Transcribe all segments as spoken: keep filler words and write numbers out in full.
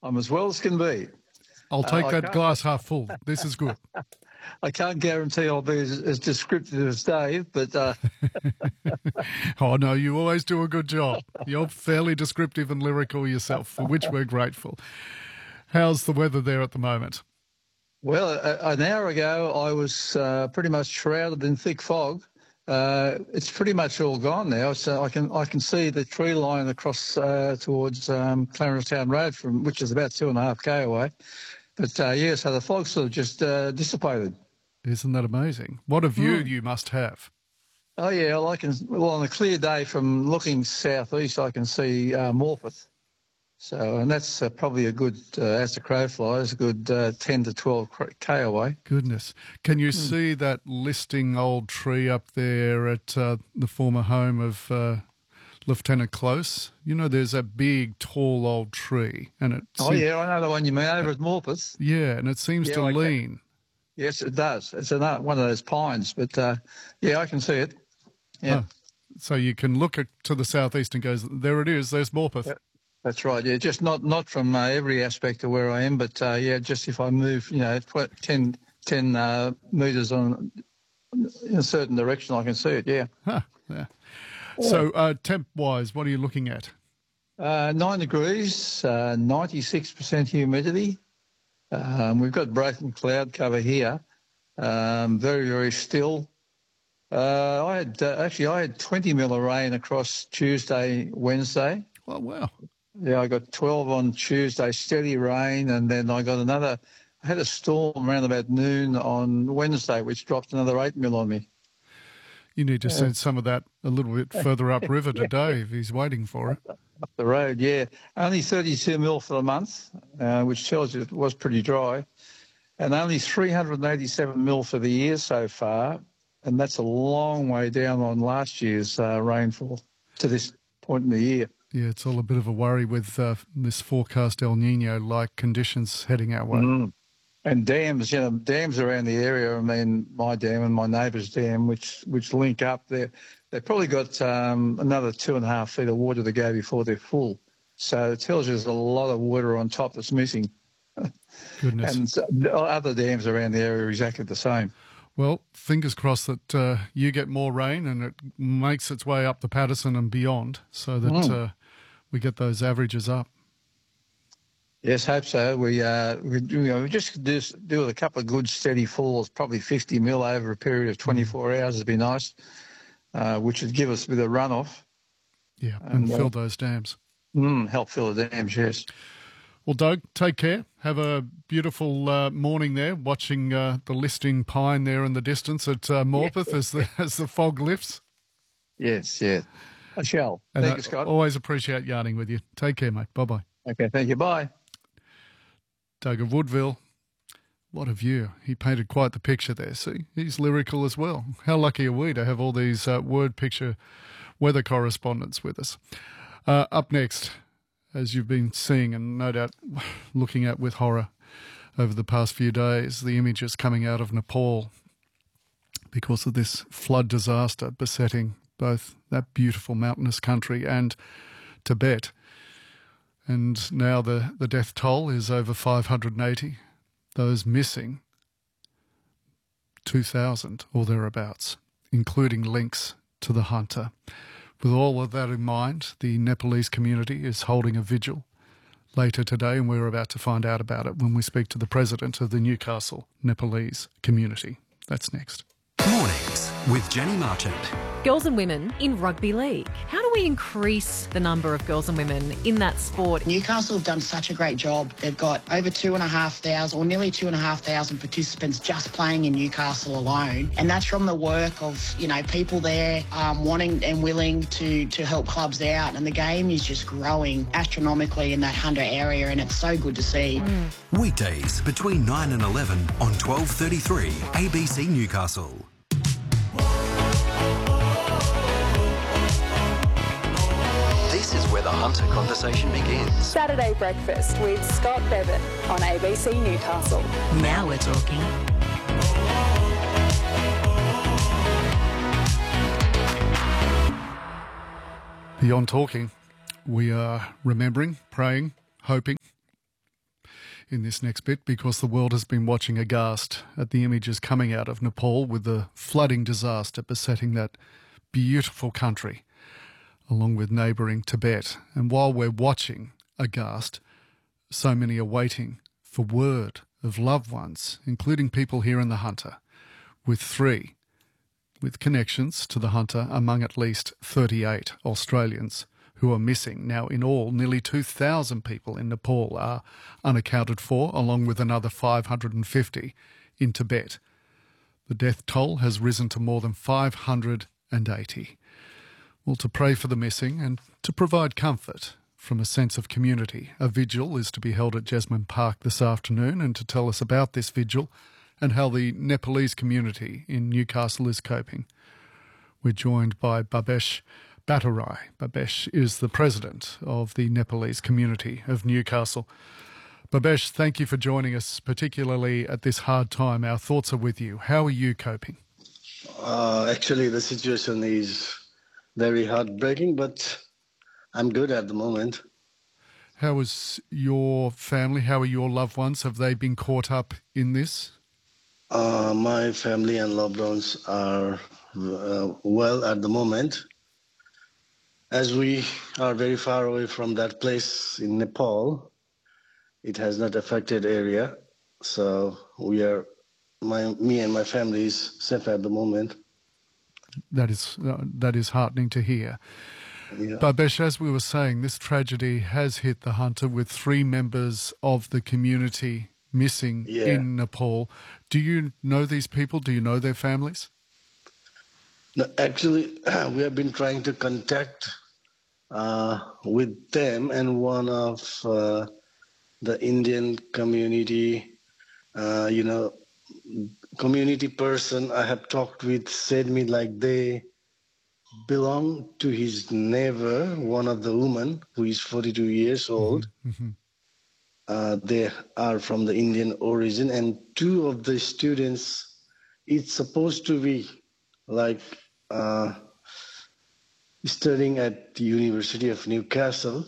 I'm as well as can be. I'll take uh, that glass half full. This is good. I can't guarantee I'll be as, as descriptive as Dave, but... Uh... Oh, no, you always do a good job. You're fairly descriptive and lyrical yourself, for which we're grateful. How's the weather there at the moment? Well, a, an hour ago, I was uh, pretty much shrouded in thick fog. Uh, it's pretty much all gone now, so I can I can see the tree line across uh, towards um, Clarendon Road, from which is about two and a half k away. But uh, yeah, so the fog sort of just uh, dissipated. Isn't that amazing? What a view mm. you must have. Oh yeah, well, I can. Well, on a clear day, from looking southeast, I can see uh, Morpeth. So, and that's uh, probably a good, uh, as the crow flies, a good uh, ten to twelve k away. Goodness. Can you mm. see that listing old tree up there at uh, the former home of uh, Lieutenant Close? You know, there's a big, tall old tree. and it. Oh, seems, yeah, I know the one you mean, over at Morpeth. Yeah, and it seems yeah, to like lean. That. Yes, it does. It's another, one of those pines, but uh, yeah, I can see it. Yeah. Oh, so you can look at, to the southeast and goes, there it is, there's Morpeth. Yeah. That's right, yeah, just not not from uh, every aspect of where I am, but, uh, yeah, just if I move, you know, ten, ten uh, metres on in a certain direction, I can see it, yeah. Huh, yeah. yeah. So uh, temp-wise, what are you looking at? Uh, nine degrees, uh, ninety-six percent humidity. Um, we've got broken cloud cover here, um, very, very still. Uh, I had, uh, actually, I had twenty mil of rain across Tuesday, Wednesday. Oh, wow. Yeah, I got twelve on Tuesday, steady rain, and then I got another, I had a storm around about noon on Wednesday, which dropped another eight mil on me. You need to yeah. send some of that a little bit further upriver to Dave. He's waiting for it. Up the road, yeah. Only thirty-two mil for the month, uh, which tells you it was pretty dry, and only three hundred eighty-seven mil for the year so far, and that's a long way down on last year's uh, rainfall to this point in the year. Yeah, it's all a bit of a worry with uh, this forecast El Nino-like conditions heading our way. Mm. And dams, you know, dams around the area, I mean, my dam and my neighbour's dam, which which link up there, they've probably got um, another two and a half feet of water to go before they're full. So it tells you there's a lot of water on top that's missing. Goodness. And so other dams around the area are exactly the same. Well, fingers crossed that uh, you get more rain and it makes its way up the Paterson and beyond so that mm. uh, we get those averages up. Yes, hope so. We uh, we, you know, we just do, do a couple of good steady falls, probably fifty mil over a period of twenty-four hours would be nice, uh, which would give us a bit of runoff. Yeah, and, and fill uh, those dams. Mm, help fill the dams, yes. Well, Doug, take care. Have a beautiful uh, morning there, watching uh, the listing pine there in the distance at uh, Morpeth yeah. as the as the fog lifts. Yes, yeah. I shall. And thank I you, Scott. Always appreciate yarning with you. Take care, mate. Bye-bye. Okay, thank you. Bye. Doug of Woodville. What a view. He painted quite the picture there. See, he's lyrical as well. How lucky are we to have all these uh, word picture weather correspondents with us. Uh, up next, as you've been seeing and no doubt looking at with horror over the past few days, the images coming out of Nepal because of this flood disaster besetting both that beautiful mountainous country and Tibet. And now the, the death toll is over five hundred eighty. Those missing, two thousand or thereabouts, including links to the hunter. With all of that in mind, the Nepalese community is holding a vigil later today, and we're about to find out about it when we speak to the president of the Newcastle Nepalese community. That's next. Mornings with Jenny Marchant. Girls and women in rugby league. How do we increase the number of girls and women in that sport? Newcastle have done such a great job. They've got over two and a half thousand or nearly two and a half thousand participants just playing in Newcastle alone. And that's from the work of, you know, people there um, wanting and willing to, to help clubs out. And the game is just growing astronomically in that Hunter area, and it's so good to see. Mm. Weekdays between nine and eleven on twelve thirty-three A B C Newcastle. This is where the Hunter conversation begins. Saturday breakfast with Scott Bevan on A B C Newcastle. Now we're talking. Beyond talking, we are remembering, praying, hoping in this next bit because the world has been watching aghast at the images coming out of Nepal with the flooding disaster besetting that beautiful country, along with neighbouring Tibet. And while we're watching aghast, so many are waiting for word of loved ones, including people here in the Hunter, with three, with connections to the Hunter among at least thirty-eight Australians who are missing. Now, in all, nearly two thousand people in Nepal are unaccounted for, along with another five hundred fifty in Tibet. The death toll has risen to more than five hundred eighty. Well, to pray for the missing and to provide comfort from a sense of community, a vigil is to be held at Jesmond Park this afternoon. And to tell us about this vigil and how the Nepalese community in Newcastle is coping, we're joined by Bhabesh Bhattarai. Bhabesh is the president of the Nepalese community of Newcastle. Bhabesh, thank you for joining us, particularly at this hard time. Our thoughts are with you. How are you coping? Uh, actually, the situation is very heartbreaking, but I'm good at the moment. How is your family? How are your loved ones? Have they been caught up in this? Uh, my family and loved ones are uh, well at the moment. As we are very far away from that place in Nepal, it has not affected area. So we are, my, me and my family is safe at the moment. That is uh, that is heartening to hear. Yeah. Bhabesh, as we were saying, this tragedy has hit the Hunter with three members of the community missing Yeah. in Nepal. Do you know these people? Do you know their families? No, actually, we have been trying to contact uh, with them, and one of uh, the Indian community, uh, you know, community person I have talked with said me like they belong to his neighbor, one of the women who is forty-two years old. Mm-hmm. Uh, they are from the Indian origin, and two of the students, it's supposed to be like uh, studying at the University of Newcastle.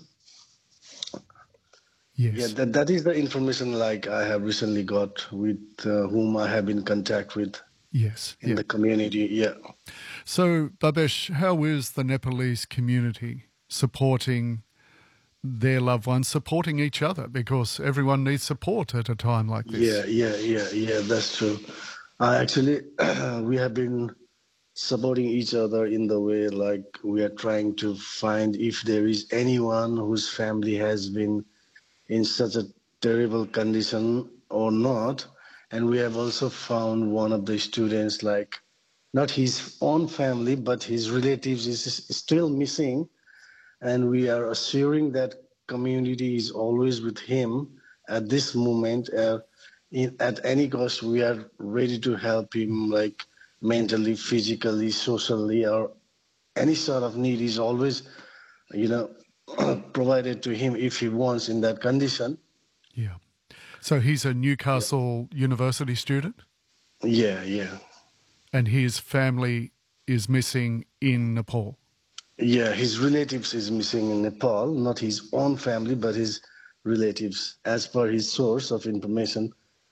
Yes. Yeah, that, that is the information like I have recently got with uh, whom I have been in contact with Yes. in Yeah. the community. Yeah. So, Bhabesh, how is the Nepalese community supporting their loved ones, supporting each other? Because everyone needs support at a time like this. Yeah, yeah, yeah, yeah, that's true. Uh, actually, we have been supporting each other in the way like we are trying to find if there is anyone whose family has been in such a terrible condition or not. And we have also found one of the students, like not his own family, but his relatives is is still missing. And we are assuring that community is always with him at this moment. Uh, in, at any cost, we are ready to help him, like mentally, physically, socially, or any sort of need is always, you know, provided to him if he wants in that condition. Yeah. So he's a Newcastle yeah. University student? Yeah, yeah. And his family is missing in Nepal? Yeah, his relatives is missing in Nepal, not his own family, but his relatives, as per his source of information.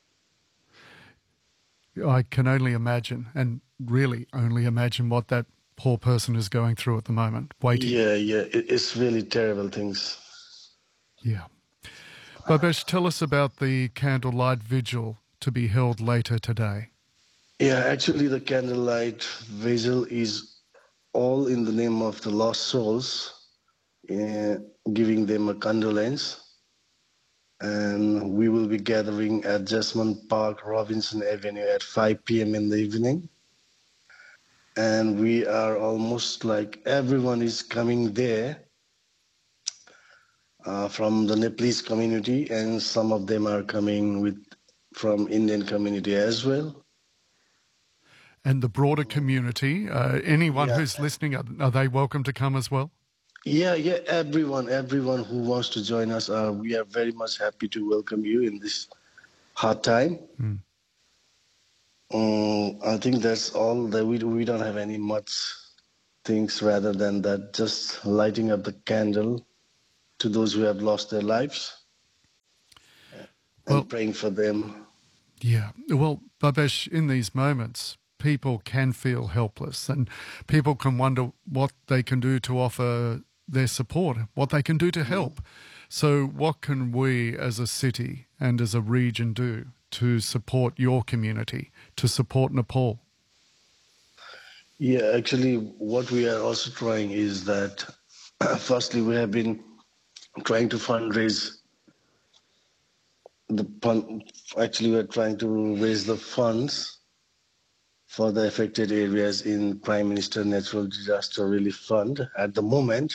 I can only imagine, and really only imagine what that poor person is going through at the moment, waiting. Yeah, yeah, it, it's really terrible things. Yeah. Bhabesh, tell us about the candlelight vigil to be held later today. Yeah, actually the candlelight vigil is all in the name of the lost souls, uh, giving them a condolence. And we will be gathering at Jesmond Park, Robinson Avenue at five p.m. in the evening. And we are almost like everyone is coming there uh, from the Nepalese community, and some of them are coming with from Indian community as well. And the broader community, uh, anyone Yeah. who's listening, are, are they welcome to come as well? Yeah, yeah, everyone, everyone who wants to join us, uh, we are very much happy to welcome you in this hard time. Mm. Um, I think that's all. That we we don't have any much things rather than that. Just lighting up the candle to those who have lost their lives. and Well- praying for them. Yeah. Well, Bhabesh, in these moments, people can feel helpless and people can wonder what they can do to offer their support, what they can do to help. So what can we as a city and as a region do to support your community, to support Nepal? Yeah, actually, what we are also trying is that, firstly, we have been trying to fundraise the fund. Actually, we are trying to raise the funds for the affected areas in Prime Minister Natural Disaster Relief Fund. At the moment,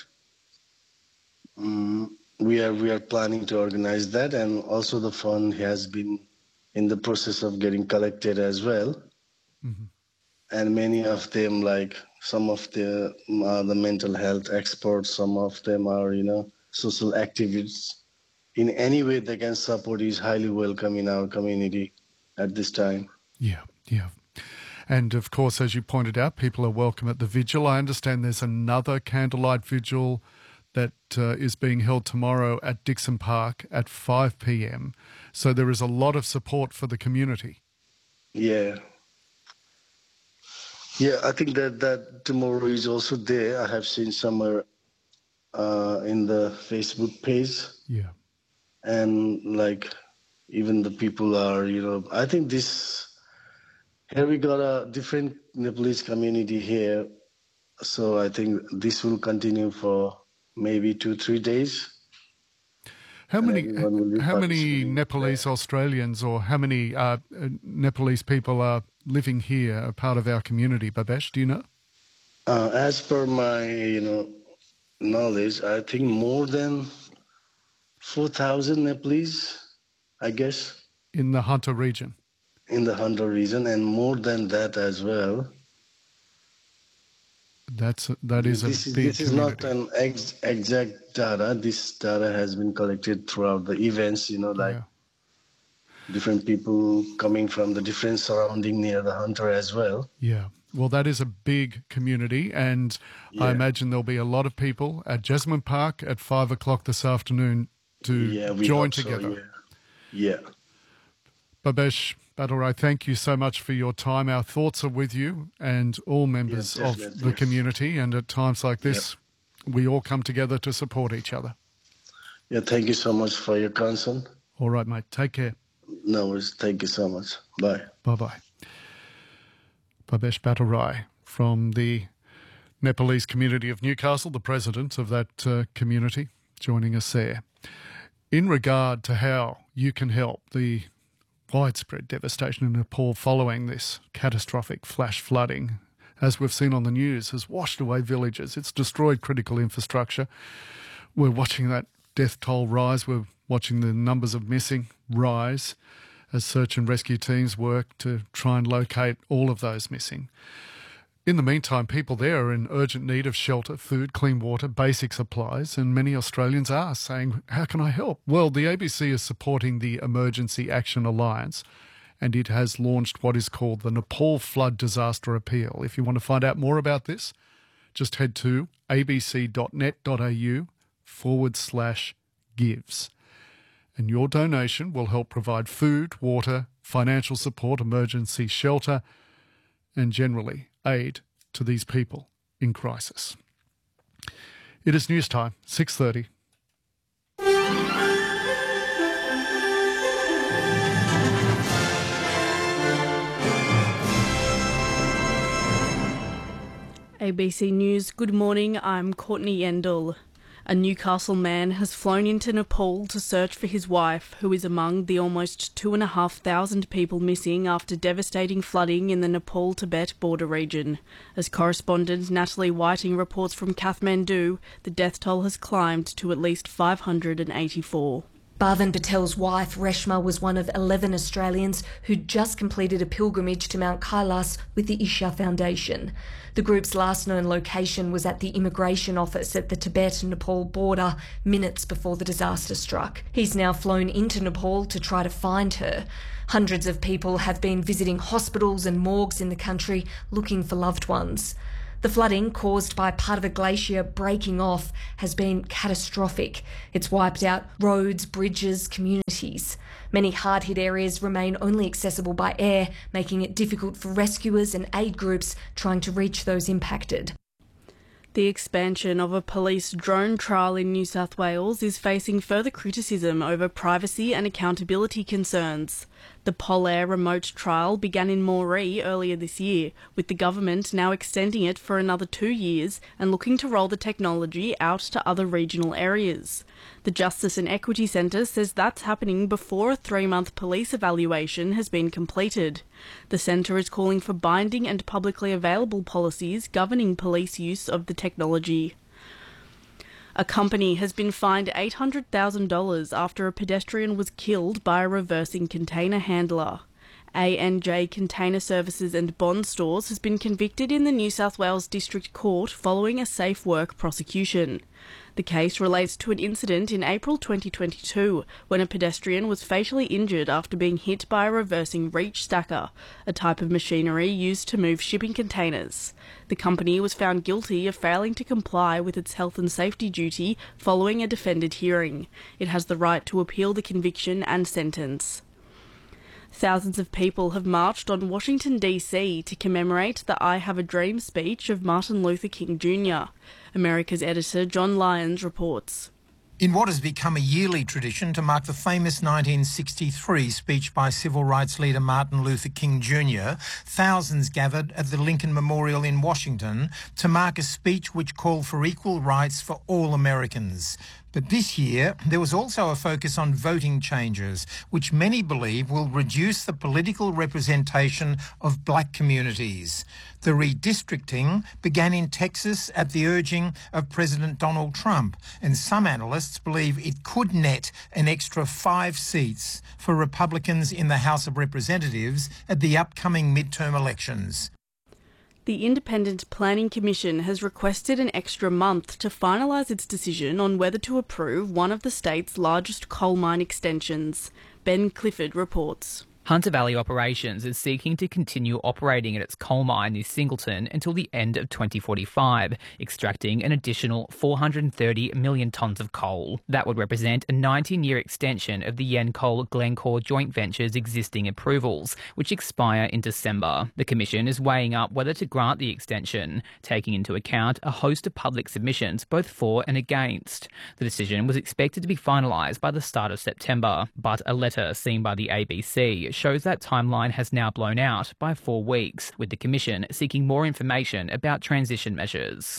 um, we are we are planning to organize that, and also the fund has been in the process of getting collected as well. Mm-hmm. And many of them, like some of the are the mental health experts, some of them are, you know, social activists. In any way they can support is highly welcome in our community at this time. Yeah, yeah. And of course, as you pointed out, people are welcome at the vigil. I understand there's another candlelight vigil that uh, is being held tomorrow at Dixon Park at five p.m. So there is a lot of support for the community. Yeah. Yeah, I think that, that tomorrow is also there. I have seen somewhere uh, in the Facebook page. Yeah. And like even the people are, you know, I think this, here we got a different Nepalese community here. So I think this will continue for maybe two, three days. How And many everyone will be how many participating. Nepalese Australians or how many uh, uh, Nepalese people are living here, a part of our community, Bhabesh? Do you know? Uh, as per my, you know, knowledge, I think more than four thousand Nepalese, I guess, In the Hunter region. in the Hunter region, and more than that as well. That's a, that is a This is, big this is not community. an ex- exact data. This data has been collected throughout the events, you know, like Yeah. different people coming from the different surrounding near the Hunter as well. Yeah. Well, that is a big community, and I Yeah. imagine there'll be a lot of people at Jasmine Park at five o'clock this afternoon to Yeah, we join hope so, together. yeah. yeah. Bhabesh Bhattarai, thank you so much for your time. Our thoughts are with you and all members Yeah, of definitely. the community, and at times like this, we all come together to support each other. Yeah, thank you so much for your concern. All right, mate. Take care. No worries. Thank you so much. Bye. Bye-bye. Bhabesh Bhattarai from the Nepalese community of Newcastle, the president of that uh, community, joining us there. In regard to how you can help the widespread devastation in Nepal following this catastrophic flash flooding, as we've seen on the news, has washed away villages. It's destroyed critical infrastructure. We're watching that death toll rise. We're watching the numbers of missing rise as search and rescue teams work to try and locate all of those missing. In the meantime, people there are in urgent need of shelter, food, clean water, basic supplies, and many Australians are saying, how can I help? Well, the A B C is supporting the Emergency Action Alliance, and it has launched what is called the Nepal Flood Disaster Appeal. If you want to find out more about this, just head to abc.net.au forward slash gives. And your donation will help provide food, water, financial support, emergency shelter, and generally aid to these people in crisis. It is news time, six thirty. A B C News, good morning, I'm Courtney Yendall. A Newcastle man has flown into Nepal to search for his wife, who is among the almost two and a half thousand people missing after devastating flooding in the Nepal-Tibet border region. As correspondent Natalie Whiting reports from Kathmandu, the death toll has climbed to at least five hundred eighty-four. Bhavan Patel's wife, Reshma, was one of eleven Australians who'd just completed a pilgrimage to Mount Kailas with the Isha Foundation. The group's last known location was at the immigration office at the Tibet-Nepal border minutes before the disaster struck. He's now flown into Nepal to try to find her. Hundreds of people have been visiting hospitals and morgues in the country looking for loved ones. The flooding caused by part of a glacier breaking off has been catastrophic. It's wiped out roads, bridges, communities. Many hard-hit areas remain only accessible by air, making it difficult for rescuers and aid groups trying to reach those impacted. The expansion of a police drone trial in New South Wales is facing further criticism over privacy and accountability concerns. The Polair remote trial began in Moree earlier this year, with the government now extending it for another two years and looking to roll the technology out to other regional areas. The Justice and Equity Centre says that's happening before a three-month police evaluation has been completed. The centre is calling for binding and publicly available policies governing police use of the technology. A company has been fined eight hundred thousand dollars after a pedestrian was killed by a reversing container handler. A N J Container Services and Bond Stores has been convicted in the New South Wales District Court following a safe work prosecution. The case relates to an incident in April twenty twenty-two when a pedestrian was fatally injured after being hit by a reversing reach stacker, a type of machinery used to move shipping containers. The company was found guilty of failing to comply with its health and safety duty following a defended hearing. It has the right to appeal the conviction and sentence. Thousands of people have marched on Washington, D C to commemorate the I Have a Dream speech of Martin Luther King Junior America's editor John Lyons reports. In what has become a yearly tradition to mark the famous nineteen sixty-three speech by civil rights leader Martin Luther King Junior, thousands gathered at the Lincoln Memorial in Washington to mark a speech which called for equal rights for all Americans. But this year, there was also a focus on voting changes, which many believe will reduce the political representation of black communities. The redistricting began in Texas at the urging of President Donald Trump, and some analysts believe it could net an extra five seats for Republicans in the House of Representatives at the upcoming midterm elections. The Independent Planning Commission has requested an extra month to finalise its decision on whether to approve one of the state's largest coal mine extensions. Ben Clifford reports. Hunter Valley Operations is seeking to continue operating at its coal mine near Singleton until the end of twenty forty-five, extracting an additional four hundred thirty million tonnes of coal. That would represent a nineteen-year extension of the Yancoal-Glencore joint venture's existing approvals, which expire in December. The Commission is weighing up whether to grant the extension, taking into account a host of public submissions both for and against. The decision was expected to be finalised by the start of September, but a letter seen by the A B C shows that timeline has now blown out by four weeks, with the Commission seeking more information about transition measures.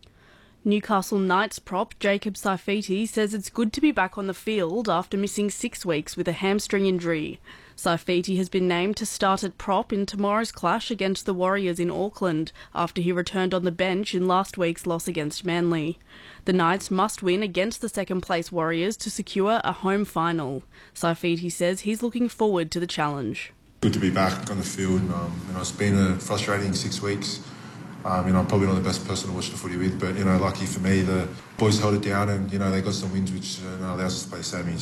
Newcastle Knights prop Jacob Saifiti says it's good to be back on the field after missing six weeks with a hamstring injury. Saifiti has been named to start at prop in tomorrow's clash against the Warriors in Auckland after he returned on the bench in last week's loss against Manly. The Knights must win against the second-place Warriors to secure a home final. Saifiti says he's looking forward to the challenge. Good to be back on the field. Um, you know, it's been a frustrating six weeks. Um, you know, I'm probably not the best person to watch the footy with, but, you know, lucky for me, the boys held it down and, you know, they got some wins which uh, allows us to play semis.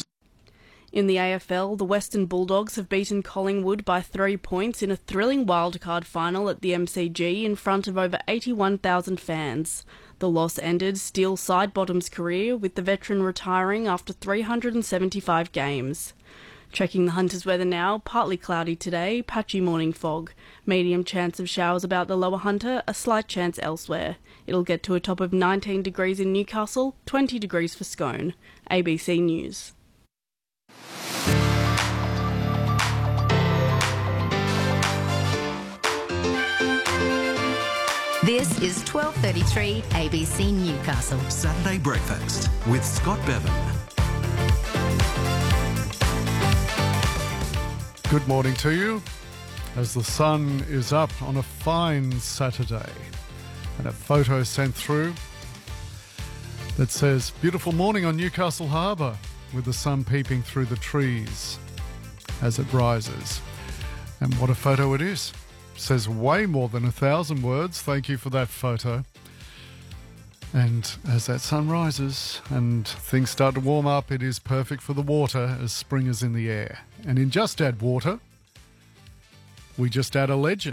In the A F L, the Western Bulldogs have beaten Collingwood by three points in a thrilling wildcard final at the M C G in front of over eighty-one thousand fans. The loss ended Steele Sidebottom's career, with the veteran retiring after three hundred seventy-five games. Checking the Hunters weather now, partly cloudy today, patchy morning fog. Medium chance of showers about the lower Hunter, a slight chance elsewhere. It'll get to a top of nineteen degrees in Newcastle, twenty degrees for Scone. A B C News. This is twelve thirty-three A B C Newcastle. Saturday Breakfast with Scott Bevan. Good morning to you as the sun is up on a fine Saturday, and a photo sent through that says beautiful morning on Newcastle Harbour with the sun peeping through the trees as it rises. And what a photo it is. Says way more than a thousand words. Thank you for that photo. And as that sun rises and things start to warm up, it is perfect for the water as spring is in the air. And in Just Add Water, we just add a legend.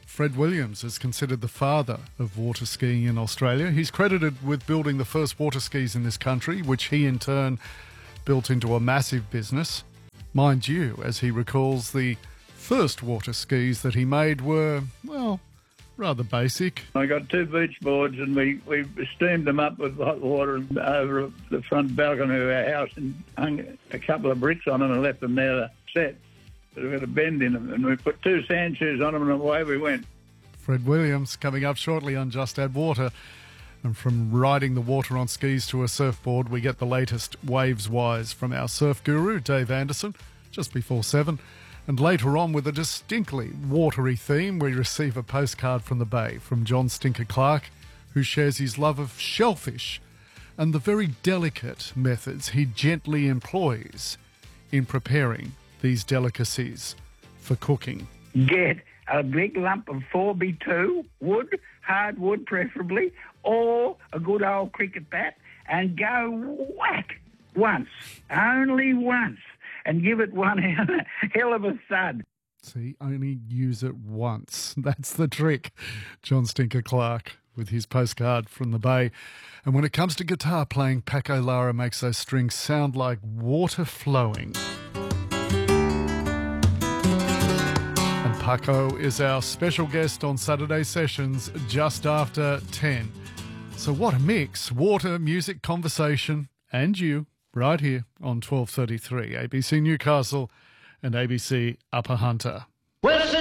Fred Williams is considered the father of water skiing in Australia. He's credited with building the first water skis in this country, which he in turn built into a massive business. Mind you, as he recalls, the first water skis that he made were, well, rather basic. I got two beach boards and we, we steamed them up with hot water over the front balcony of our house and hung a couple of bricks on them and left them there to set. But we had a bend in them and we put two sand shoes on them and away we went. Fred Williams coming up shortly on Just Add Water. And from riding the water on skis to a surfboard, we get the latest Waves Wise from our surf guru, Dave Anderson, just before seven. And later on, with a distinctly watery theme, we receive a postcard from the Bay from John Stinker Clark, who shares his love of shellfish and the very delicate methods he gently employs in preparing these delicacies for cooking. Get a big lump of four B two wood, hard wood preferably, or a good old cricket bat, and go whack once, only once. And give it one hell of a thud. See, only use it once. That's the trick. John Stinker Clark with his postcard from the Bay. And when it comes to guitar playing, Paco Lara makes those strings sound like water flowing. And Paco is our special guest on Saturday Sessions just after ten. So what a mix. Water, music, conversation, and you. Right here on twelve thirty-three, A B C Newcastle and A B C Upper Hunter. Well,